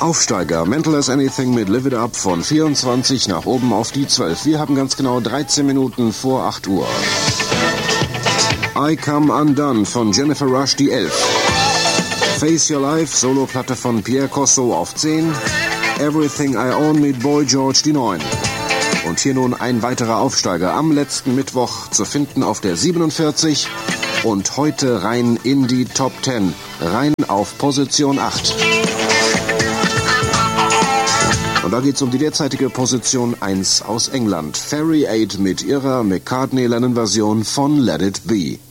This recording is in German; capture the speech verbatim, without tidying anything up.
Aufsteiger, Mental as Anything mit Live It Up von vierundzwanzig nach oben auf die zwölf. Wir haben ganz genau dreizehn Minuten vor acht Uhr. I Come Undone von Jennifer Rush die elf. Face Your Life, Soloplatte von Pierre Corso auf zehn. Everything I Own mit Boy George die neun. Und hier nun ein weiterer Aufsteiger am letzten Mittwoch zu finden auf der siebenundvierzig. Und heute rein in die Top zehn, rein auf Position acht. Und da geht's um die derzeitige Position eins aus England. Ferry Aid mit ihrer McCartney-Lennon-Version von Let It Be.